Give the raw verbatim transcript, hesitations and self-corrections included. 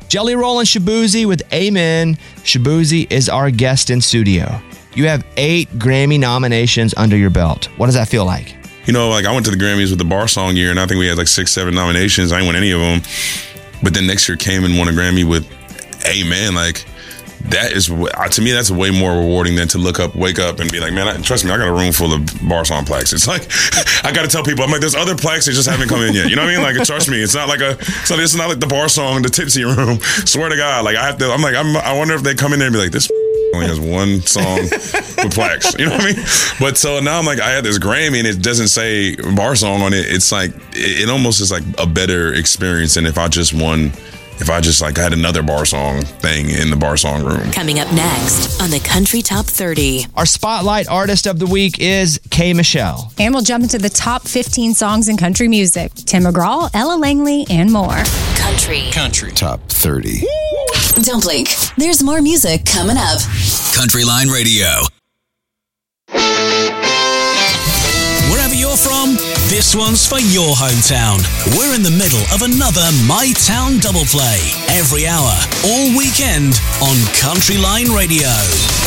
Jelly Roll and Shaboozey with Amen. Shaboozey is our guest in studio. You have eight Grammy nominations under your belt. What does that feel like? You know, like I went to the Grammys with the Bar Song year, and I think we had like six, seven nominations. I didn't win any of them. But then next year came and won a Grammy with Amen. Like, that is, to me, that's way more rewarding than to look up, wake up and be like, man, I, trust me, I got a room full of Bar Song plaques. It's like, I got to tell people, I'm like, there's other plaques that just haven't come in yet. You know what I mean? Like, trust me, it's not like a, so it's not like the Bar Song, the Tipsy Room. Swear to God, like I have to, I'm like, I'm, I wonder if they come in there and be like, this only has one song with plaques. You know what I mean? But so now I'm like, I had this Grammy and it doesn't say Bar Song on it. It's like, it, it almost is like a better experience than if I just won. If I just like had another Bar Song thing in the Bar Song room. Coming up next on the Country Top thirty. Our Spotlight Artist of the Week is K. Michelle. And we'll jump into the top fifteen songs in country music. Tim McGraw, Ella Langley, and more. Country. Country Top thirty. Don't blink. There's more music coming up. Country Line Radio. Wherever you're from, this one's for your hometown. We're in the middle of another My Town double play. Every hour, all weekend on Country Line Radio.